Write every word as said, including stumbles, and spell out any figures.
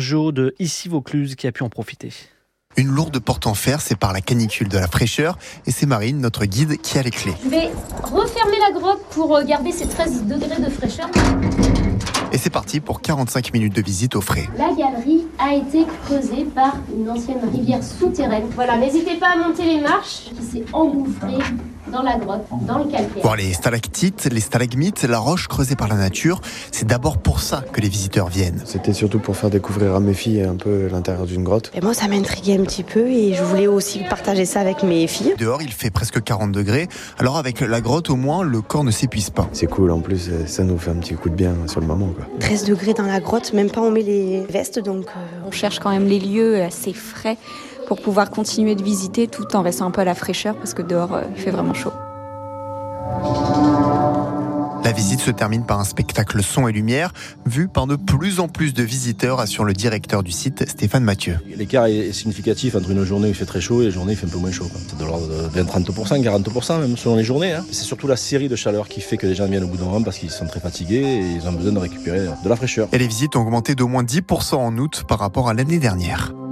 Jo de Issy-Vaucluse qui a pu en profiter. Une lourde porte en fer sépare la canicule de la fraîcheur et c'est Marine, notre guide, qui a les clés. Je vais refermer la grotte pour garder ces treize degrés de fraîcheur. Et c'est parti pour quarante-cinq minutes de visite au frais. La galerie a été creusée par une ancienne rivière souterraine. Voilà, n'hésitez pas à monter les marches qui s'est engouffrée dans la grotte, dans le calcaire. Voir les stalactites, les stalagmites, la roche creusée par la nature, c'est d'abord pour ça que les visiteurs viennent. C'était surtout pour faire découvrir à mes filles un peu l'intérieur d'une grotte. Et moi, ça m'intriguait un petit peu et je voulais aussi partager ça avec mes filles. Dehors, il fait presque quarante degrés, alors avec la grotte, au moins, le corps ne s'épuise pas. C'est cool, en plus, ça nous fait un petit coup de bien sur le moment, quoi. treize degrés dans la grotte, même pas on met les vestes, donc... Euh... On cherche quand même les lieux assez frais pour pouvoir continuer de visiter tout en restant un peu à la fraîcheur parce que dehors, euh, il fait vraiment chaud. La visite se termine par un spectacle son et lumière, vu par de plus en plus de visiteurs, assure le directeur du site, Stéphane Mathieu. L'écart est significatif entre une journée où il fait très chaud et une journée où il fait un peu moins chaud. C'est de l'ordre de vingt à trente pour cent, quarante pour cent même selon les journées. Hein. C'est surtout la série de chaleur qui fait que les gens viennent au bout d'un moment parce qu'ils sont très fatigués et ils ont besoin de récupérer de la fraîcheur. Et les visites ont augmenté d'au moins dix pour cent en août par rapport à l'année dernière.